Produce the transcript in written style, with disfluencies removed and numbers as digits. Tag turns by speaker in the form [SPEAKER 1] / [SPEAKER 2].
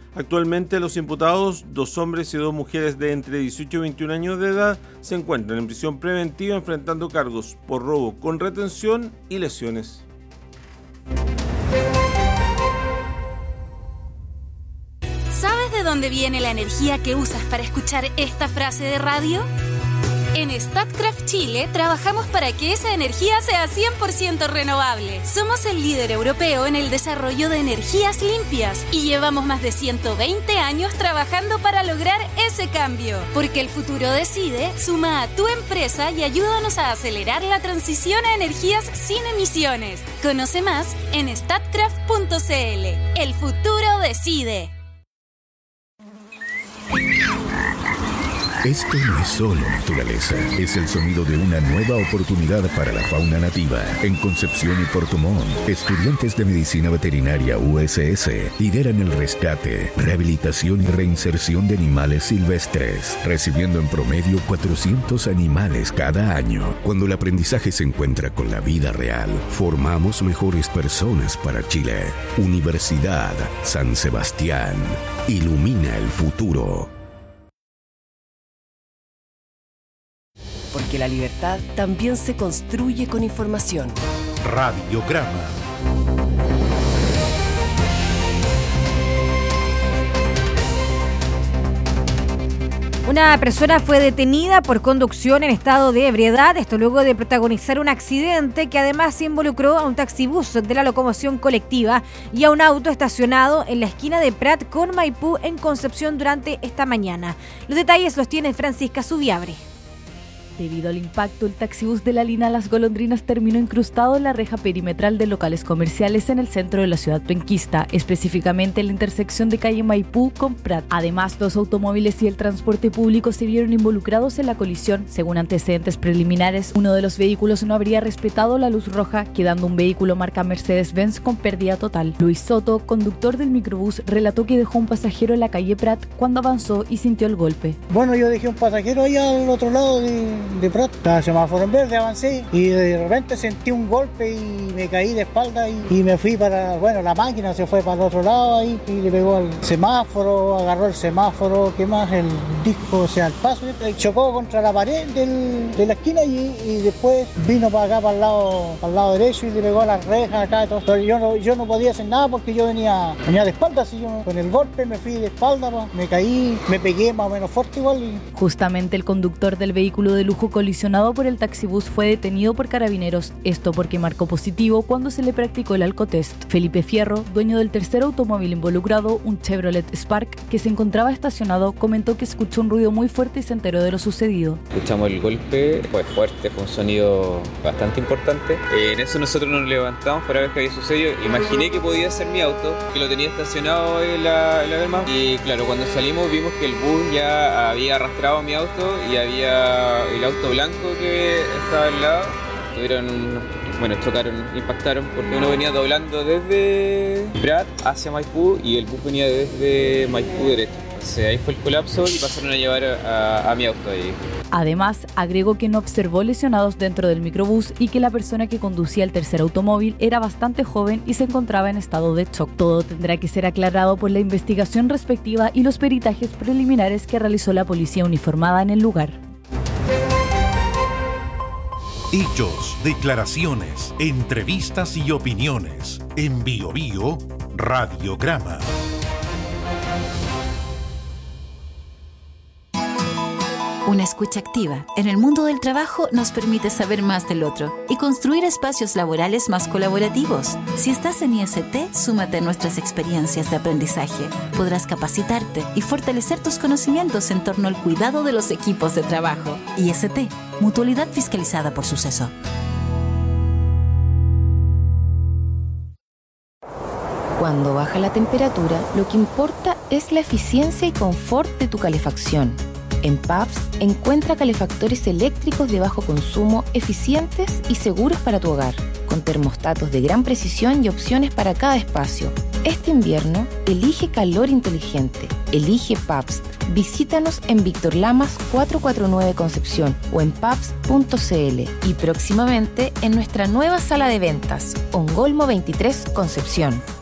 [SPEAKER 1] Actualmente los imputados, 2 hombres y 2 mujeres de entre 18 y 21 años de edad, se encuentran en prisión preventiva enfrentando cargos por robo con retención y lesiones.
[SPEAKER 2] ¿Sabes de dónde viene la energía que usas para escuchar esta frase de radio? En Statkraft Chile trabajamos para que esa energía sea 100% renovable. Somos el líder europeo en el desarrollo de energías limpias y llevamos más de 120 años trabajando para lograr ese cambio. Porque el futuro decide, suma a tu empresa y ayúdanos a acelerar la transición a energías sin emisiones. Conoce más en statkraft.cl. El futuro decide.
[SPEAKER 3] Esto no es solo naturaleza, es el sonido de una nueva oportunidad para la fauna nativa. En Concepción y Puerto Montt, estudiantes de Medicina Veterinaria USS lideran el rescate, rehabilitación y reinserción de animales silvestres, recibiendo en promedio 400 animales cada año. Cuando el aprendizaje se encuentra con la vida real, formamos mejores personas para Chile. Universidad San Sebastián. Ilumina el futuro.
[SPEAKER 4] Porque la libertad también se construye con información.
[SPEAKER 5] Radiograma.
[SPEAKER 6] Una persona fue detenida por conducción en estado de ebriedad, esto luego de protagonizar un accidente que además involucró a un taxibús de la locomoción colectiva y a un auto estacionado en la esquina de Prat con Maipú en Concepción durante esta mañana. Los detalles los tiene Francisca Subiabre.
[SPEAKER 7] Debido al impacto, el taxibús de la línea Las Golondrinas terminó incrustado en la reja perimetral de locales comerciales en el centro de la ciudad penquista, específicamente en la intersección de calle Maipú con Prat. Además, 2 automóviles y el transporte público se vieron involucrados en la colisión. Según antecedentes preliminares, uno de los vehículos no habría respetado la luz roja, quedando un vehículo marca Mercedes-Benz con pérdida total. Luis Soto, conductor del microbús, relató que dejó un pasajero en la calle Prat cuando avanzó y sintió el golpe.
[SPEAKER 8] Bueno, yo dejé un pasajero ahí al otro lado de Prat, estaba el semáforo en verde, avancé y de repente sentí un golpe y me caí de espalda y me fui para, la máquina se fue para el otro lado ahí y le pegó al semáforo, agarró el semáforo, ¿qué más? El disco, el paso, chocó contra la pared de la esquina y después vino para acá, para el lado derecho y le pegó a las rejas acá y todo. Pero yo no podía hacer nada porque yo venía de espalda, así yo con el golpe me fui de espalda, me caí, me pegué más o menos fuerte igual.
[SPEAKER 7] Justamente el conductor del vehículo de lujo colisionado por el taxibús fue detenido por carabineros, esto porque marcó positivo cuando se le practicó el alcotest. Felipe Fierro, dueño del tercer automóvil involucrado, un Chevrolet Spark, que se encontraba estacionado, comentó que escuchó un ruido muy fuerte y se enteró de lo sucedido.
[SPEAKER 9] Escuchamos el golpe, fue fuerte, fue un sonido bastante importante. En eso nosotros nos levantamos para ver qué había sucedido. Imaginé que podía ser mi auto, que lo tenía estacionado en la Belmar. Y claro, cuando salimos vimos que el bus ya había arrastrado mi auto y había el auto blanco que estaba al lado. Chocaron, impactaron, porque uno venía doblando desde Prat hacia Maipú y el bus venía desde Maipú derecho. Entonces ahí fue el colapso y pasaron a llevar a mi auto ahí.
[SPEAKER 7] Además, agregó que no observó lesionados dentro del microbús y que la persona que conducía el tercer automóvil era bastante joven y se encontraba en estado de shock. Todo tendrá que ser aclarado por la investigación respectiva y los peritajes preliminares que realizó la policía uniformada en el lugar.
[SPEAKER 5] Hechos, declaraciones, entrevistas y opiniones. En Bio Bio, Radiograma.
[SPEAKER 10] Una escucha activa en el mundo del trabajo nos permite saber más del otro y construir espacios laborales más colaborativos. Si estás en IST, súmate a nuestras experiencias de aprendizaje. Podrás capacitarte y fortalecer tus conocimientos en torno al cuidado de los equipos de trabajo. IST, Mutualidad Fiscalizada por Suceso.
[SPEAKER 11] Cuando baja la temperatura, lo que importa es la eficiencia y confort de tu calefacción. En Pabst encuentra calefactores eléctricos de bajo consumo, eficientes y seguros para tu hogar, con termostatos de gran precisión y opciones para cada espacio. Este invierno, elige calor inteligente. Elige Pabst. Visítanos en Víctor Lamas 449 Concepción o en pabst.cl y próximamente en nuestra nueva sala de ventas, Ongolmo 23 Concepción.